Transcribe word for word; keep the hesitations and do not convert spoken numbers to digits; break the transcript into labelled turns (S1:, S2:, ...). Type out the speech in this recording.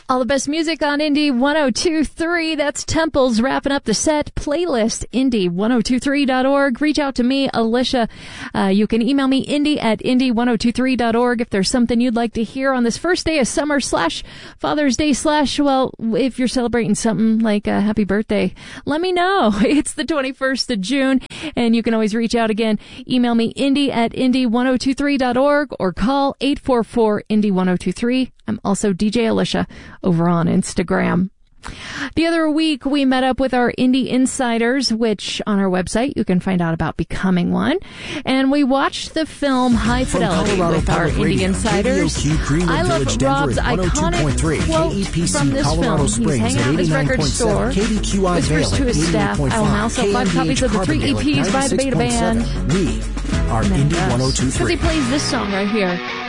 S1: All the best music on Indie one oh two point three. That's Temples wrapping up the set. Playlist, Indie ten twenty-three dot org. Reach out to me, Alicia. Uh, you can email me, Indie at Indie ten twenty-three dot org. If there's something you'd like to hear on this first day of summer slash Father's Day slash, well, if you're celebrating something like a happy birthday, let me know. It's the twenty-first of June, and you can always reach out again. Email me, Indie at Indie ten twenty-three dot org, or call eight four four Indie ten twenty-three. I'm also D J Alicia over on Instagram. The other week, we met up with our Indie Insiders, which on our website you can find out about becoming one. And we watched the film High Fidelity with our Indie Insiders. I love Rob's iconic quote from this film. He's hanging out in his record store, whispers to his staff, "I will now sell five copies of the three E Ps by the Beta Band."
S2: We are Indie ten twenty-three.
S1: Because he plays this song right here.